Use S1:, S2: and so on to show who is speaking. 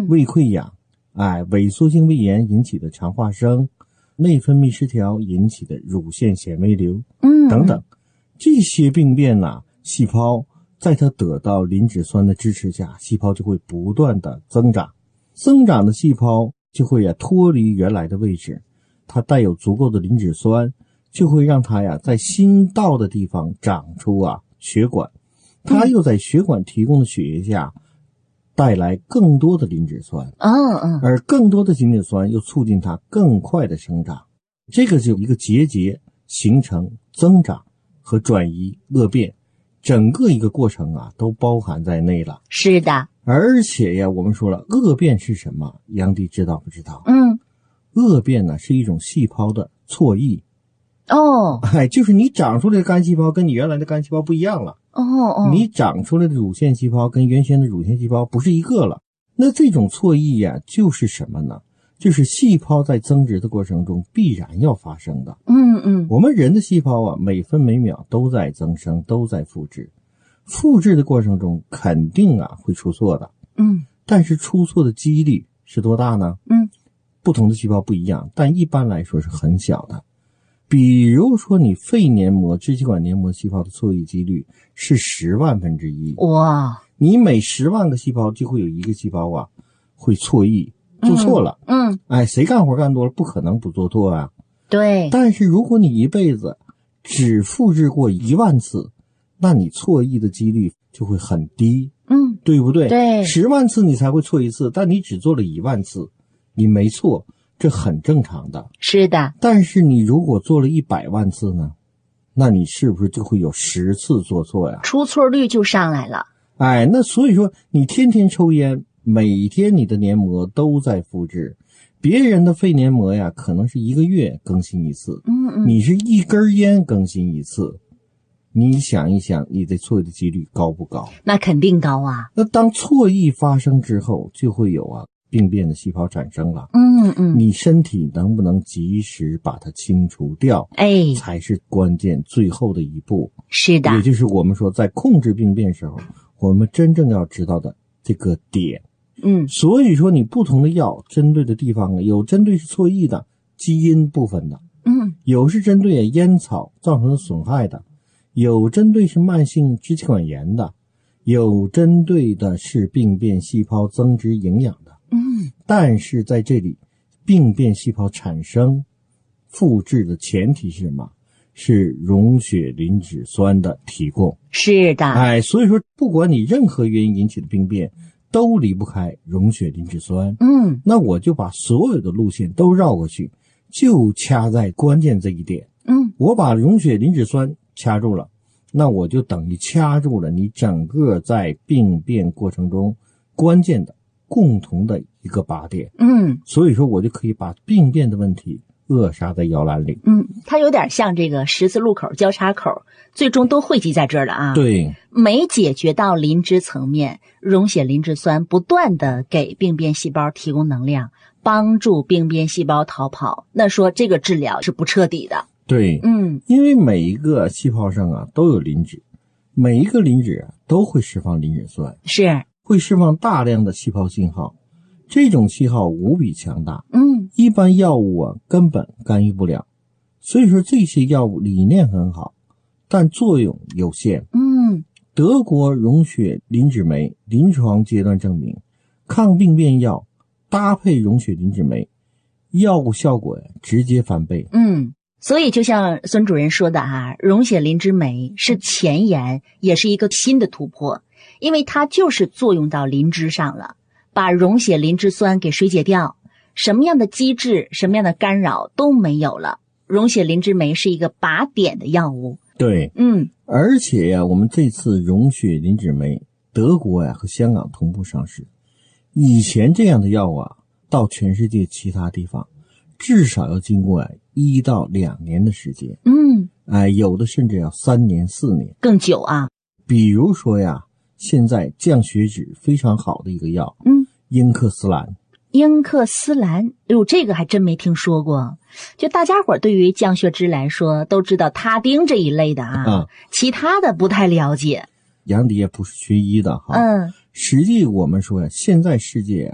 S1: 胃溃疡，萎缩性胃炎引起的肠化生，内分泌失调引起的乳腺纤维瘤，等等，这些病变细胞在它得到磷脂酸的支持下，细胞就会不断的增长，增长的细胞就会脱离原来的位置，它带有足够的磷脂酸，就会让它在新到的地方长出血管，它又在血管提供的血液下带来更多的磷脂酸，而更多的磷脂酸又促进它更快的生长，这个就一个结节形成增长和转移恶变，整个一个过程都包含在内了。
S2: 是的，
S1: 而且我们说了，恶变是什么？杨迪知道不知道？恶变是一种细胞的错异。就是你长出来的干细胞跟你原来的干细胞不一样了。你长出来的乳腺细胞跟原先的乳腺细胞不是一个了。那这种错异就是什么呢？就是细胞在增殖的过程中必然要发生的。我们人的细胞每分每秒都在增生，都在复制。复制的过程中肯定会出错的。但是出错的几率是多大呢？不同的细胞不一样，但一般来说是很小的。比如说你肺黏膜、支气管黏膜细胞的错异几率是10万分之一。
S2: 哇！
S1: 你每10万个细胞就会有一个细胞会错异，做错了。谁干活干多了不可能不做错啊。
S2: 对。
S1: 但是如果你一辈子只复制过1万次，那你错异的几率就会很低。对不对？
S2: 对。
S1: 10万次你才会错一次，但你只做了1万次，你没错。这很正常的。
S2: 是的。
S1: 但是你如果做了100万次呢，那你是不是就会有10次做错呀？
S2: 出错率就上来了。
S1: 那所以说你天天抽烟，每天你的黏膜都在复制，别人的肺黏膜可能是1个月更新一次，你是一根烟更新一次，你想一想，你的错异的几率高不高？
S2: 那肯定高啊。
S1: 那当错异发生之后，就会有病变的细胞产生了。你身体能不能及时把它清除掉，才是关键最后的一步。
S2: 是的。
S1: 也就是我们说在控制病变时候，我们真正要知道的这个点。所以说你不同的药针对的地方有针对是错异的基因部分的，有是针对烟草造成的损害的，有针对是慢性支气管炎的，有针对的是病变细胞增殖营养的。但是在这里病变细胞产生复制的前提是什么？是溶血磷脂酸的提供。
S2: 是的。
S1: 所以说不管你任何原因引起的病变都离不开溶血磷脂酸。那我就把所有的路线都绕过去，就掐在关键这一点。我把溶血磷脂酸掐住了，那我就等于掐住了你整个在病变过程中关键的共同的一个靶点。所以说我就可以把病变的问题扼杀在摇篮里。
S2: 它有点像这个十字路口交叉口，最终都汇集在这儿了啊。
S1: 对。
S2: 没解决到磷脂层面，溶血磷脂酸不断的给病变细胞提供能量，帮助病变细胞逃跑，那说这个治疗是不彻底的。
S1: 对。因为每一个细胞上都有磷脂，每一个磷脂都会释放磷脂酸，
S2: 是
S1: 会释放大量的细胞信号，这种信号无比强大。一般药物根本干预不了。所以说这些药物理念很好，但作用有限。德国溶血磷脂酶临床阶段证明，抗病变药搭配溶血磷脂酶，药物效果直接翻倍。
S2: 所以就像孙主任说的溶血磷脂酶是前沿，也是一个新的突破，因为它就是作用到磷脂上了，把溶血磷脂酸给水解掉，什么样的机制，什么样的干扰都没有了。溶血磷脂酶是一个靶点的药物。
S1: 对。而且我们这次溶血磷脂酶德国和香港同步上市，以前这样的药到全世界其他地方至少要经过1到2年的时间。有的甚至要3年4年
S2: 更久啊。
S1: 比如说现在降血脂非常好的一个药，英克斯兰。
S2: 英克斯兰，这个还真没听说过。就大家伙对于降血脂来说都知道他汀这一类的其他的不太了解。
S1: 杨迪也不是学医的实际我们说现在世界